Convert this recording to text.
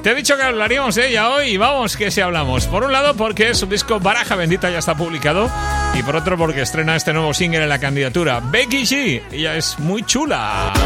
Te he dicho que hablaríamos de ella hoy y vamos que si hablamos. Por un lado porque su disco Baraja Bendita ya está publicado y por otro porque estrena este nuevo single en la candidatura. Becky G, ella es muy chula.